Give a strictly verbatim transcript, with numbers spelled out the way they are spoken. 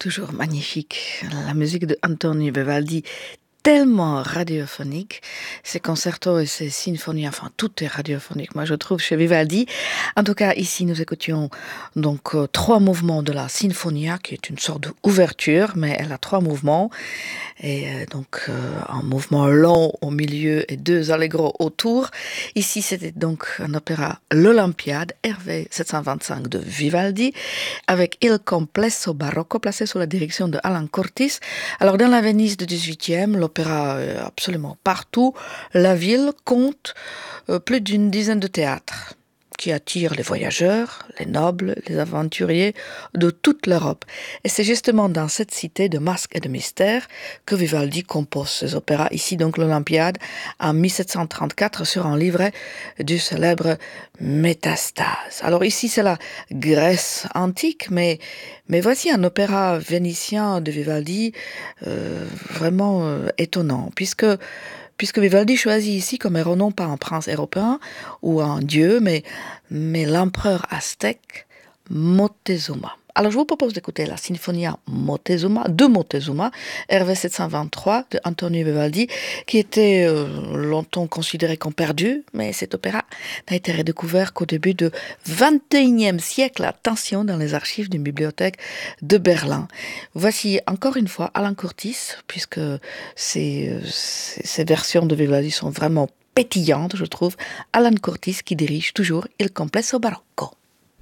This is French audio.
toujours magnifique. La musique de Antonio Vivaldi, tellement radiophonique. Ses concertos et ses symphonies, enfin, tout est radiophonique, moi je trouve, chez Vivaldi. En tout cas, ici, nous écoutions donc euh, trois mouvements de la Sinfonia, qui est une sorte d'ouverture, mais elle a trois mouvements. Et euh, donc, euh, un mouvement long au milieu et deux allegro autour. Ici, c'était donc un opéra L'Olympiade, R V sept cent vingt-cinq de Vivaldi, avec Il Complesso Barocco, placé sous la direction de Alan Curtis. Alors, dans la Venise du dix-huitième, l'opéra est absolument partout. La ville compte euh, plus d'une dizaine de théâtres qui attirent les voyageurs, les nobles, les aventuriers de toute l'Europe. Et c'est justement dans cette cité de masques et de mystères que Vivaldi compose ses opéras. Ici donc l'Olympiade en dix-sept cent trente-quatre sur un livret du célèbre Métastase. Alors ici c'est la Grèce antique, mais, mais voici un opéra vénitien de Vivaldi euh, vraiment euh, étonnant, puisque Puisque Vivaldi choisit ici comme héros non pas un prince européen ou un dieu, mais, mais l'empereur aztèque Moctezuma. Alors je vous propose d'écouter la Sinfonia Moctezuma, de Moctezuma, R V sept cent vingt-trois de Antonio Vivaldi, qui était euh, longtemps considéré comme perdu, mais cet opéra n'a été redécouvert qu'au début du vingt et unième siècle. Attention, dans les archives d'une bibliothèque de Berlin. Voici encore une fois Alan Curtis, puisque ces, ces, ces versions de Vivaldi sont vraiment pétillantes, je trouve. Alan Curtis qui dirige toujours Il Complesso Barocco.